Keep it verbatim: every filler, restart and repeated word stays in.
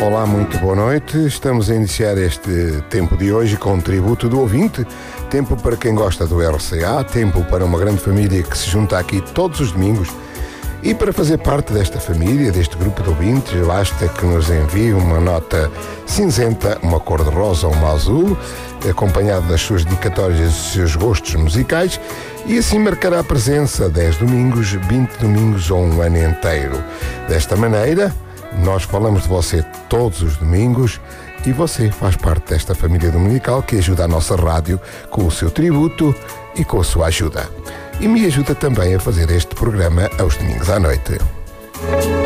Olá, muito boa noite. Estamos a iniciar este tempo de hoje com um tributo do ouvinte. Tempo para quem gosta do R C A, tempo para uma grande família que se junta aqui todos os domingos. E para fazer parte desta família, deste grupo de ouvintes, basta que nos envie uma nota cinzenta, uma cor de rosa ou uma azul, acompanhado das suas dedicatórias e dos seus gostos musicais, e assim marcará a presença dez domingos, vinte domingos ou um ano inteiro. Desta maneira, nós falamos de você todos os domingos e você faz parte desta família dominical que ajuda a nossa rádio com o seu tributo e com a sua ajuda. E me ajuda também a fazer este programa aos domingos à noite.